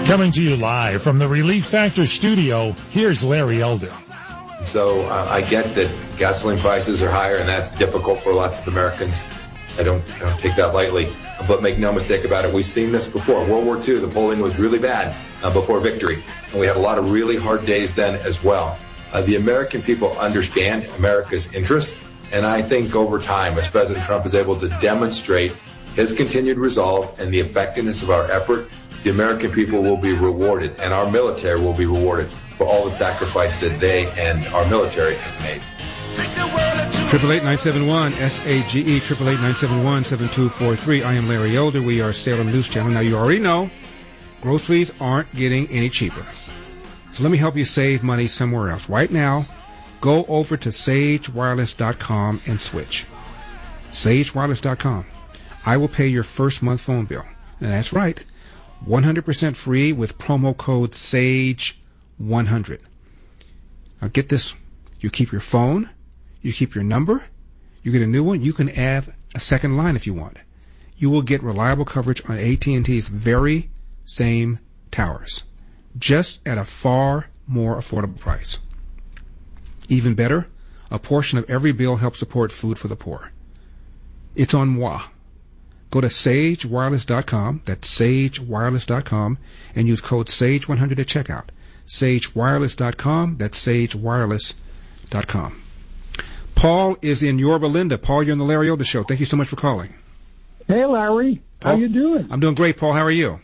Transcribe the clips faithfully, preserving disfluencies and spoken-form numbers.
Coming to you live from the Relief Factor studio, here's Larry Elder. So uh, I get that gasoline prices are higher, and that's difficult for lots of Americans. I don't, I don't take that lightly. But make no mistake about it, we've seen this before. World War Two, the polling was really bad uh, before victory. And we had a lot of really hard days then as well. Uh, the American people understand America's interest. And I think over time, as President Trump is able to demonstrate his continued resolve and the effectiveness of our effort, the American people will be rewarded, and our military will be rewarded for all the sacrifice that they and our military have made. Triple eight nine seven one S A G E triple eight nine seven one seven two four three. I am Larry Elder. We are Salem News Channel. Now you already know groceries aren't getting any cheaper. So let me help you save money somewhere else. Right now, go over to sage wireless dot com and switch. sage wireless dot com. I will pay your first month phone bill. And that's right. one hundred percent free with promo code SAGE one hundred. Now get this. You keep your phone. You keep your number. You get a new one. You can add a second line if you want. You will get reliable coverage on A T and T's very same towers, just at a far more affordable price. Even better, a portion of every bill helps support food for the poor. It's on moi. Go to sage wireless dot com, that's sage wireless dot com, and use code SAGE one hundred at checkout. sage wireless dot com, that's sage wireless dot com. Paul is in Yorba Linda. Paul, you're on the Larry Elder Show. Thank you so much for calling. Hey, Larry. Paul, how you doing? I'm doing great, Paul. How are you?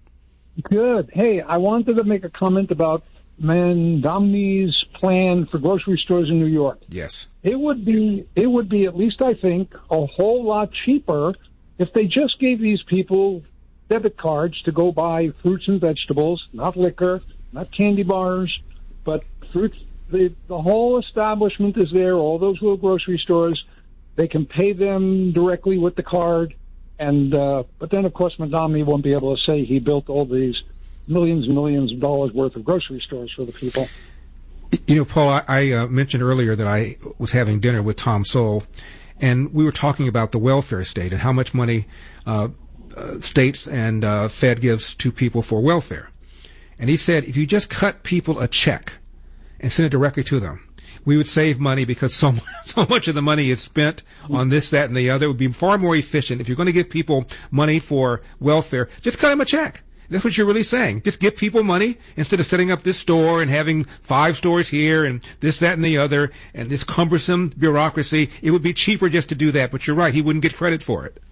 Good. Hey, I wanted to make a comment about Mamdani's plan for grocery stores in New York. Yes. It would be, it would be, at least I think, a whole lot cheaper if they just gave these people debit cards to go buy fruits and vegetables, not liquor, not candy bars, but fruits. The, the whole establishment is there, all those little grocery stores. They can pay them directly with the card. And uh, but then, of course, Mamdani won't be able to say he built all these millions and millions of dollars worth of grocery stores for the people. You know, Paul, I, I uh, mentioned earlier that I was having dinner with Tom Sowell, and we were talking about the welfare state and how much money uh, uh, states and uh, Fed gives to people for welfare. And he said if you just cut people a check and send it directly to them, we would save money because so, so much of the money is spent on this, that, and the other. It would be far more efficient. If you're going to give people money for welfare, just cut them a check. That's what you're really saying. Just give people money instead of setting up this store and having five stores here and this, that, and the other, and this cumbersome bureaucracy. It would be cheaper just to do that, but you're right. He wouldn't get credit for it.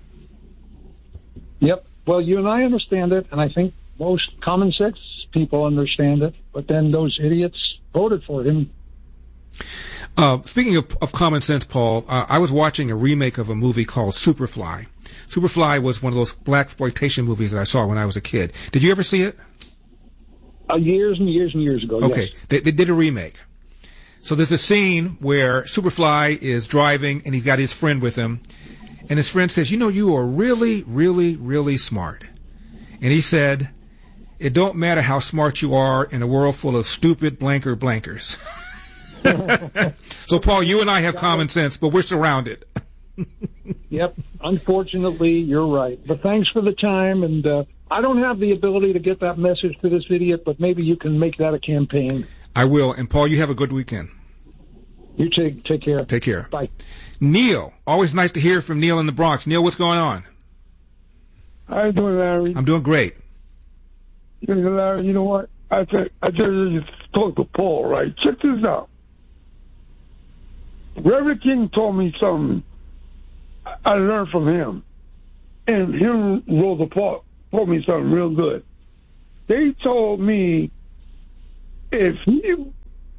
Yep. Well, you and I understand it, and I think most common sense people understand it, but then those idiots voted for him. Uh, speaking of, of common sense, Paul, uh, I was watching a remake of a movie called Superfly. Superfly was one of those blaxploitation movies that I saw when I was a kid. Did you ever see it? Uh, years and years and years ago, okay. Yes. They, they did a remake. So there's a scene where Superfly is driving and he's got his friend with him, and his friend says, you know, you are really, really, really smart. And he said, it don't matter how smart you are in a world full of stupid blanker blankers. So, Paul, you and I have common sense, but we're surrounded. Yep. Unfortunately, you're right. But thanks for the time, and uh, I don't have the ability to get that message to this idiot, but maybe you can make that a campaign. I will. And, Paul, you have a good weekend. You take, take care. Take care. Bye. Neil. Always nice to hear from Neil in the Bronx. Neil, what's going on? How you doing, Larry? I'm doing great. Larry, you know what? I said, I just talked to Paul, right? Check this out. Reverend King told me something I learned from him. And him, Rosa Parks, told me something real good. They told me if you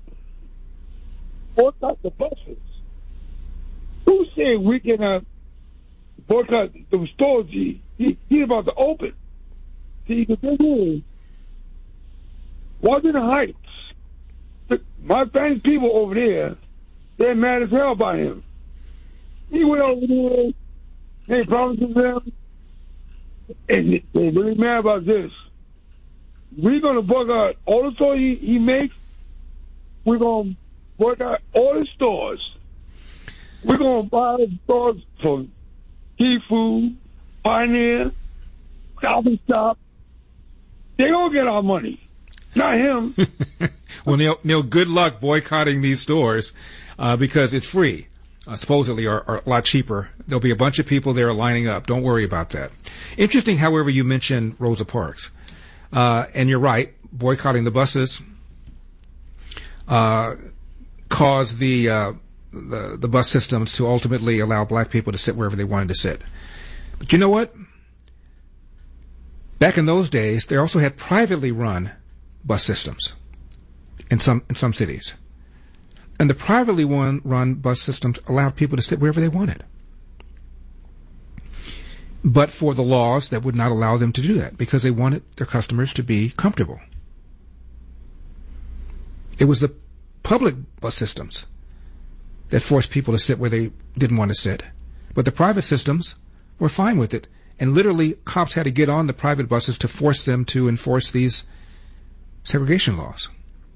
boycott the buses, who said we cannot boycott the stores he, he, he's about to open? See, the thing is, Washington Heights, the, my family people over there, they're mad as hell by him. He went over there, they promised them, and they're really mad about this. We're going to boycott all the stores he, he makes. We're going to boycott all the stores. We're going to buy the stores from Key Food, Pioneer, Stop and Shop. They don't get our money. Not him. Well, Neil, Neil, good luck boycotting these stores uh, because it's free. Uh, supposedly are, are a lot cheaper. There'll be a bunch of people there lining up. Don't worry about that. Interesting, however, you mentioned Rosa Parks. Uh, and you're right, boycotting the buses uh, caused the, uh, the the bus systems to ultimately allow black people to sit wherever they wanted to sit. But you know what? Back in those days, they also had privately run bus systems in some in some cities. And the privately run, run bus systems allowed people to sit wherever they wanted. But for the laws that would not allow them to do that because they wanted their customers to be comfortable. It was the public bus systems that forced people to sit where they didn't want to sit. But the private systems were fine with it. And literally, cops had to get on the private buses to force them to enforce these segregation laws.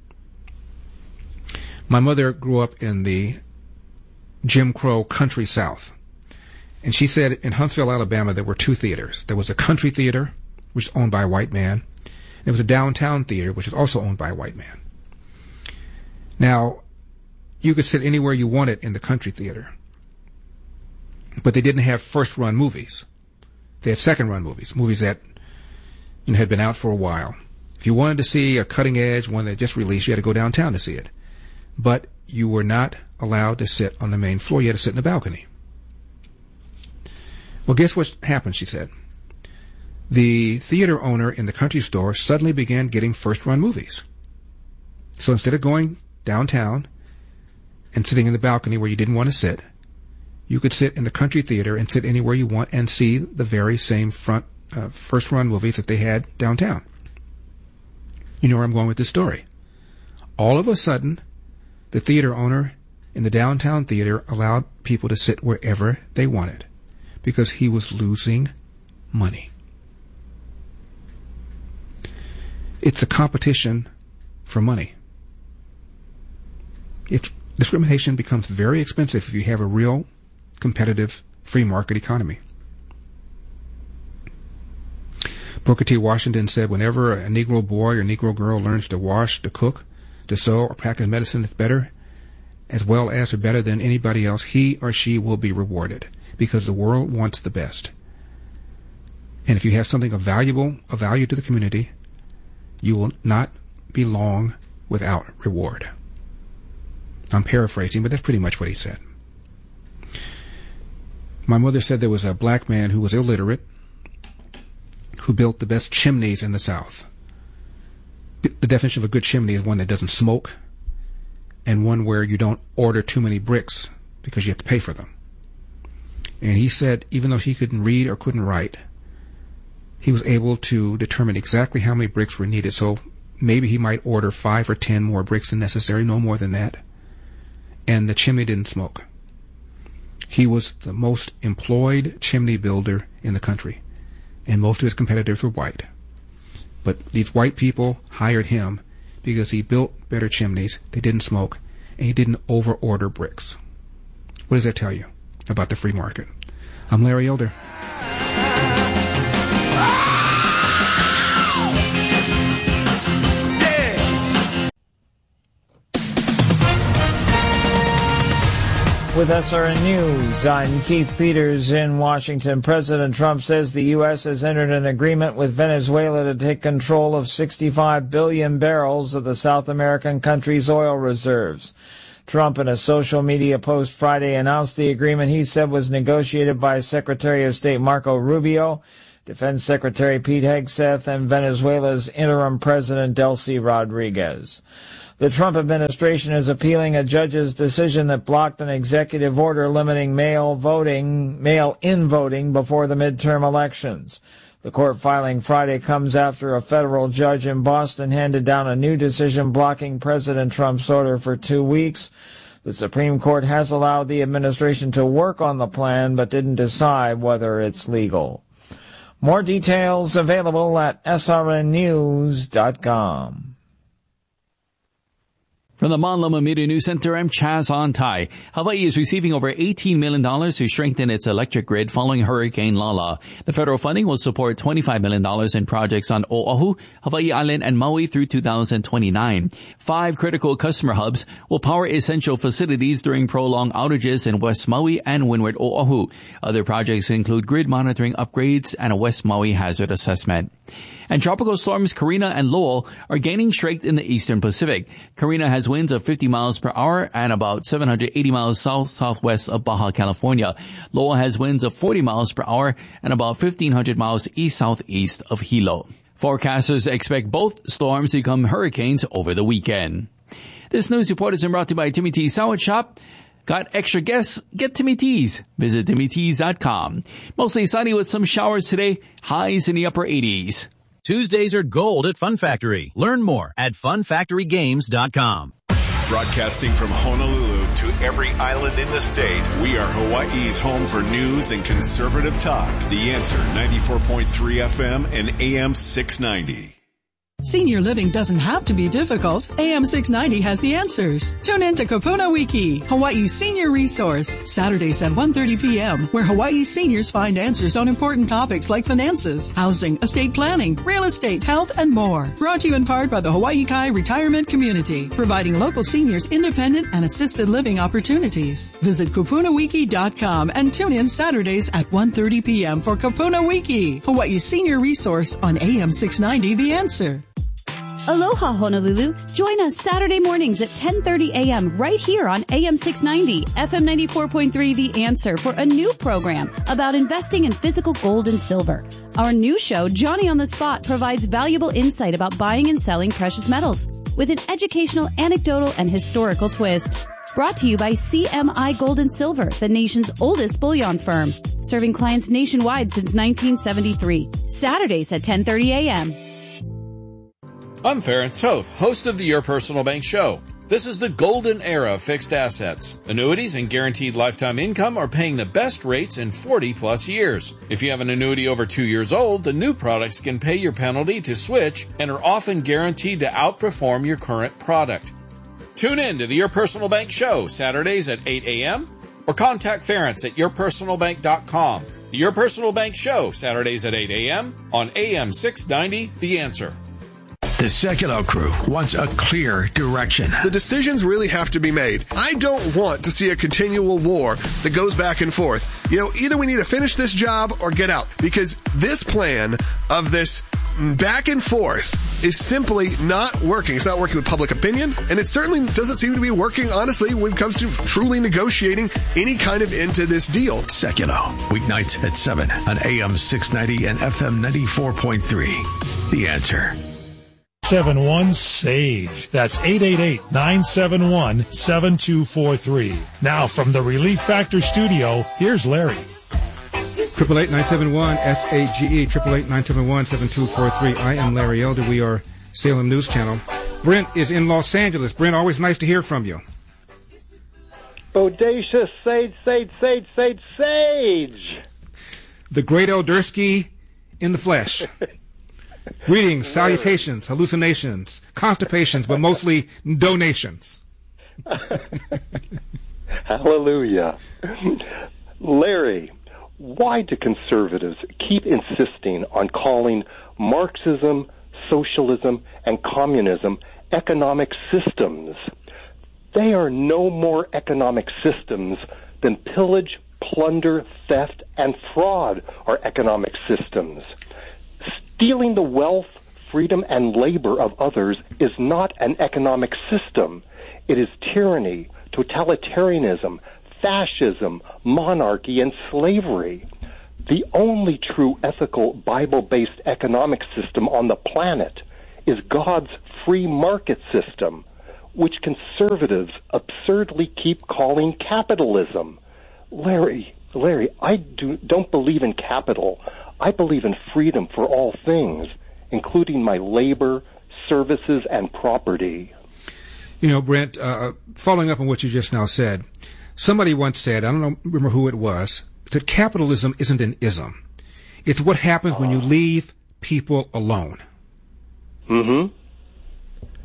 My mother grew up in the Jim Crow country South. And she said in Huntsville, Alabama, there were two theaters. There was a country theater, which was owned by a white man. There was a downtown theater, which was also owned by a white man. Now, you could sit anywhere you wanted in the country theater. But they didn't have first-run movies. They had second-run movies, movies that you know, had been out for a while. If you wanted to see a cutting-edge one that just released, you had to go downtown to see it. But you were not allowed to sit on the main floor. You had to sit in the balcony. Well, guess what happened, she said. The theater owner in the country store suddenly began getting first-run movies. So instead of going downtown and sitting in the balcony where you didn't want to sit, you could sit in the country theater and sit anywhere you want and see the very same front uh, first-run movies that they had downtown. You know where I'm going with this story. All of a sudden, the theater owner in the downtown theater allowed people to sit wherever they wanted because he was losing money. It's a competition for money. It's, discrimination becomes very expensive if you have a real competitive free market economy. Booker T. Washington said, whenever a Negro boy or Negro girl learns to wash, to cook, to sew, or practice medicine that's better, as well as or better than anybody else, he or she will be rewarded because the world wants the best. And if you have something of valuable, of value to the community, you will not be long without reward. I'm paraphrasing, but that's pretty much what he said. My mother said there was a black man who was illiterate who built the best chimneys in the South. The definition of a good chimney is one that doesn't smoke and one where you don't order too many bricks because you have to pay for them. And he said even though he couldn't read or couldn't write, he was able to determine exactly how many bricks were needed. So maybe he might order five or ten more bricks than necessary, no more than that. And the chimney didn't smoke. He was the most employed chimney builder in the country. And most of his competitors were white. But these white people hired him because he built better chimneys, they didn't smoke, and he didn't over-order bricks. What does that tell you about the free market? I'm Larry Elder. With S R N News, I'm Keith Peters in Washington. President Trump says the U S has entered an agreement with Venezuela to take control of sixty-five billion barrels of the South American country's oil reserves. Trump, in a social media post Friday, announced the agreement he said was negotiated by Secretary of State Marco Rubio, Defense Secretary Pete Hegseth, and Venezuela's interim president Delcy Rodriguez. The Trump administration is appealing a judge's decision that blocked an executive order limiting mail voting, mail-in voting before the midterm elections. The court filing Friday comes after a federal judge in Boston handed down a new decision blocking President Trump's order for two weeks. The Supreme Court has allowed the administration to work on the plan, but didn't decide whether it's legal. More details available at S R N news dot com. From the Mon Loma Media News Center, I'm Chaz Antai. Hawaii is receiving over eighteen million dollars to strengthen its electric grid following Hurricane Lala. The federal funding will support twenty-five million dollars in projects on Oahu, Hawaii Island, and Maui through two thousand twenty-nine. Five critical customer hubs will power essential facilities during prolonged outages in West Maui and Windward Oahu. Other projects include grid monitoring upgrades and a West Maui hazard assessment. And tropical storms Karina and Lowell are gaining strength in the eastern Pacific. Karina has winds of fifty miles per hour and about seven hundred eighty miles south-southwest of Baja California. Lowell has winds of forty miles per hour and about fifteen hundred miles east-southeast of Hilo. Forecasters expect both storms to become hurricanes over the weekend. This news report is brought to you by Timmy T's Sandwich Shop. Got extra guests? Get Timmy T's. Visit timmy tees dot com. Mostly sunny with some showers today. Highs in the upper eighties. Tuesdays are gold at Fun Factory. Learn more at fun factory games dot com. Broadcasting from Honolulu to every island in the state, we are Hawaii's home for news and conservative talk. The Answer, ninety-four point three F M and A M six ninety. Senior living doesn't have to be difficult. A M six ninety has the answers. Tune in to Kapuna Wiki, Hawaii's senior resource, Saturdays at one thirty p.m., where Hawaii seniors find answers on important topics like finances, housing, estate planning, real estate, health, and more. Brought to you in part by the Hawaii Kai Retirement Community, providing local seniors independent and assisted living opportunities. Visit kupuna wiki dot com and tune in Saturdays at one thirty p.m. for Kapuna Wiki, Hawaii's senior resource on A M six ninety The Answer. Aloha, Honolulu. Join us Saturday mornings at ten thirty a.m. right here on A M six ninety, F M ninety-four point three The Answer for a new program about investing in physical gold and silver. Our new show, Johnny on the Spot, provides valuable insight about buying and selling precious metals with an educational, anecdotal, and historical twist. Brought to you by C M I Gold and Silver, the nation's oldest bullion firm, serving clients nationwide since nineteen seventy-three. Saturdays at ten thirty a.m. I'm Ference Toth, host of the Your Personal Bank Show. This is the golden era of fixed assets. Annuities and guaranteed lifetime income are paying the best rates in forty plus years. If you have an annuity over two years old, the new products can pay your penalty to switch and are often guaranteed to outperform your current product. Tune in to the Your Personal Bank Show Saturdays at eight a.m. or contact Ference at your personal bank dot com. The Your Personal Bank Show Saturdays at eight a.m. on A M six ninety The Answer. The Sekulow crew wants a clear direction. The decisions really have to be made. I don't want to see a continual war that goes back and forth. You know, either we need to finish this job or get out, because this plan of this back and forth is simply not working. It's not working with public opinion, and it certainly doesn't seem to be working, honestly, when it comes to truly negotiating any kind of end to this deal. Sekulow, weeknights at seven on A M six ninety and F M ninety-four point three. The Answer. seven one SAGE. That's eight eight eight, nine seven one, seven two four three. Now from the Relief Factor studio, here's Larry. Triple eight nine seven one S A G E, triple eight nine seven one seven two four three. I am Larry Elder. We are Salem News Channel. Brent is in Los Angeles. Brent, always nice to hear from you. Bodacious sage, sage, sage, sage, sage. The great Eldersky in the flesh. Greetings, salutations, hallucinations, constipations, but mostly donations. Hallelujah. Larry, why do conservatives keep insisting on calling Marxism, socialism, and communism economic systems? They are no more economic systems than pillage, plunder, theft, and fraud are economic systems. Stealing the wealth, freedom, and labor of others is not an economic system. It is tyranny, totalitarianism, fascism, monarchy, and slavery. The only true ethical Bible-based economic system on the planet is God's free market system, which conservatives absurdly keep calling capitalism. Larry, Larry, I do, don't believe in capital. I believe in freedom for all things, including my labor, services, and property. You know, Brent, uh, following up on what you just now said, somebody once said, I don't know, remember who it was, that capitalism isn't an ism. It's what happens uh, when you leave people alone. Mm-hmm.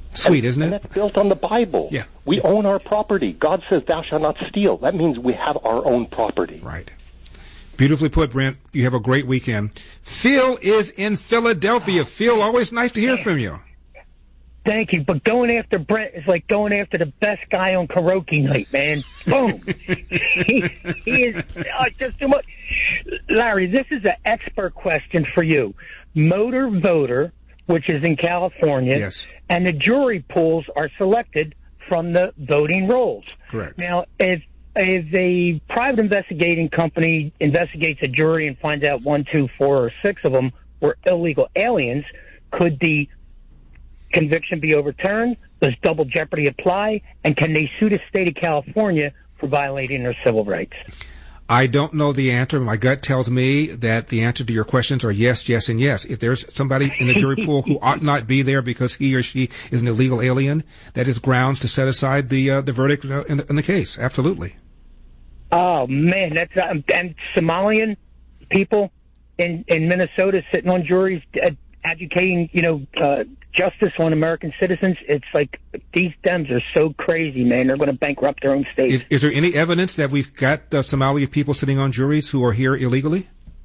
Sweet, and, isn't it? And that's built on the Bible. Yeah. We own our property. God says, thou shalt not steal. That means we have our own property. Right. Beautifully put, Brent. You have a great weekend. Phil is in Philadelphia. Phil, always nice to hear from you. Thank you. But going after Brent is like going after the best guy on karaoke night, man. Boom. he, he is uh, just too much. Larry, this is an expert question for you. Motor voter, which is in California, yes, and the jury pools are selected from the voting rolls. Correct. Now, if if a private investigating company investigates a jury and finds out one, two, four, or six of them were illegal aliens, could the conviction be overturned? Does double jeopardy apply? And can they sue the state of California for violating their civil rights? I don't know the answer. My gut tells me that the answer to your questions are yes, yes, and yes. If there's somebody in the jury pool who ought not be there because he or she is an illegal alien, that is grounds to set aside the uh, the verdict uh, in, the, in the case. Absolutely. Oh man, that's uh, and Somalian people in in Minnesota sitting on juries, uh, educating, you know, uh, justice on American citizens. It's like these Dems are so crazy, man. They're going to bankrupt their own states. Is, is there any evidence that we've got uh, Somali people sitting on juries who are here illegally?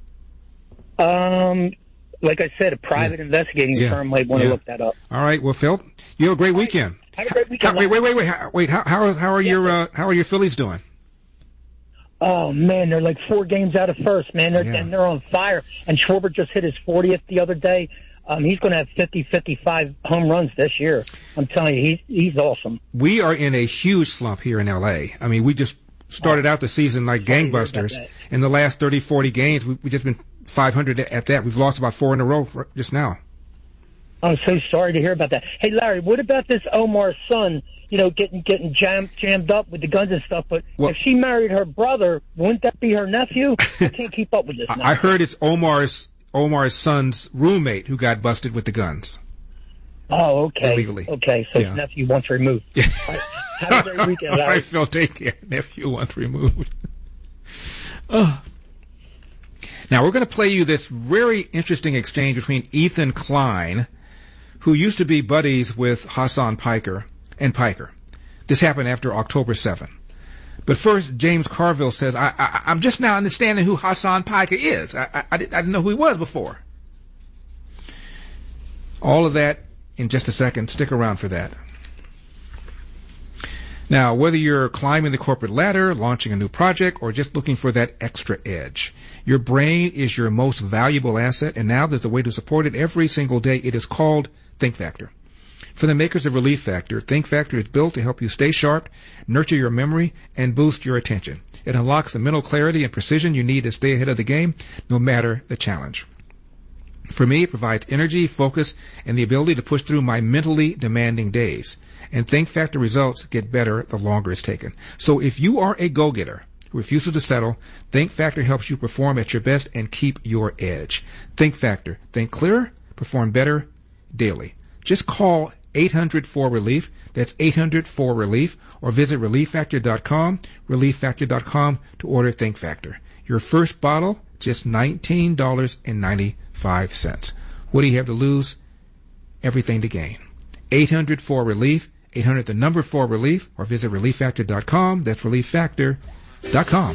Um, like I said, a private yeah. investigating yeah. firm might want to yeah. look that up. All right. Well, Phil, you have a great weekend. Have a great weekend. How, wait, wait, wait, wait. How, wait. How how how are yeah. your uh, how are your Phillies doing? Oh man, they're like four games out of first, man. They're, yeah. and they're on fire. And Schwarber just hit his fortieth the other day. Um, he's going to have fifty, fifty-five home runs this year. I'm telling you, he's he's awesome. We are in a huge slump here in L A. I mean, we just started out the season like gangbusters. In the last thirty, forty games, we, we've just been five hundred at that. We've lost about four in a row just now. I'm so sorry to hear about that. Hey, Larry, what about this Omar's son, you know, getting getting jammed, jammed up with the guns and stuff? But well, if she married her brother, wouldn't that be her nephew? I can't keep up with this now. I heard it's Omar's Omar's son's roommate who got busted with the guns. Oh, okay. Illegally. Okay, so yeah. his nephew once removed. Yeah. Right. Have a great weekend, Larry. All right, Phil, take care. Nephew once removed. Oh. Now, we're going to play you this very interesting exchange between Ethan Klein, who used to be buddies with Hassan Piker, and Piker. This happened after October seventh. But first, James Carville says, I, I, I'm just now understanding who Hassan Piker is. I, I, I, didn't, I didn't know who he was before. All of that in just a second. Stick around for that. Now, whether you're climbing the corporate ladder, launching a new project, or just looking for that extra edge, your brain is your most valuable asset, and now there's a way to support it every single day. It is called ThinkFactor. For the makers of Relief Factor, ThinkFactor is built to help you stay sharp, nurture your memory, and boost your attention. It unlocks the mental clarity and precision you need to stay ahead of the game, no matter the challenge. For me, it provides energy, focus, and the ability to push through my mentally demanding days. And ThinkFactor results get better the longer it's taken. So if you are a go-getter who refuses to settle, ThinkFactor helps you perform at your best and keep your edge. ThinkFactor. Think clearer, perform better daily. Just call eight hundred four relief. That's eight hundred four relief. Or visit relief factor dot com, relief factor dot com to order ThinkFactor. Your first bottle, just nineteen dollars and ninety-five cents. What do you have to lose? Everything to gain. eight hundred four relief, eight hundred the number four relief, or visit relief factor dot com. That's relief factor dot com.